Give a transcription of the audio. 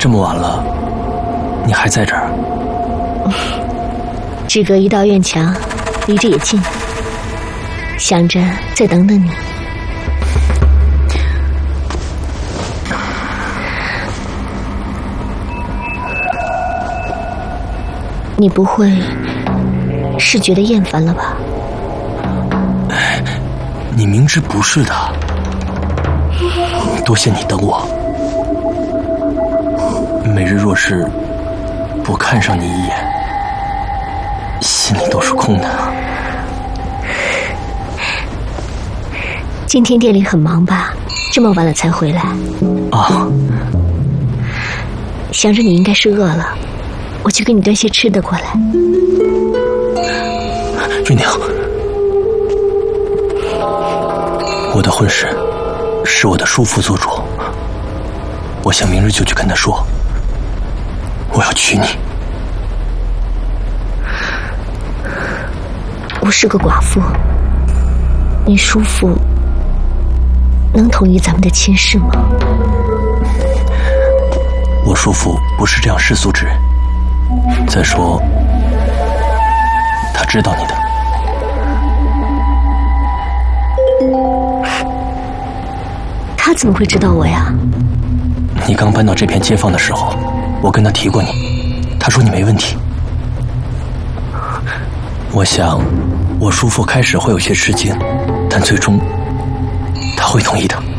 这么晚了，你还在这儿？ 只隔一道院墙，离着也近，想着再等等你。你不会是觉得厌烦了吧？ 你明知不是的，多谢你等我。每日若是不看上你一眼，心里都是空的。 今天店里很忙吧？这么晚了才回来？ 啊， 想着你应该是饿了，我去给你端些吃的过来。 玉娘，我的婚事是我的叔父做主，我想明日就去跟他说，我要娶你。 我是个寡妇，你叔父能同意咱们的亲事吗？ 我叔父不是这样世俗之人，再说他知道你的。 他怎么会知道我呀？ 你刚搬到这片街坊的时候，我跟他提过你，他说你没问题。我想我叔父开始会有些吃惊，但最终他会同意的。